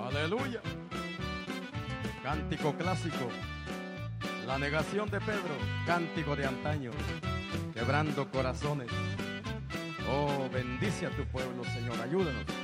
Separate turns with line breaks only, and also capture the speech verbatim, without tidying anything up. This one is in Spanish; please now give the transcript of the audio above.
Aleluya. Cántico clásico. La negación de Pedro, cántico de antaño, quebrando corazones. Oh, bendice a tu pueblo, Señor, ayúdanos.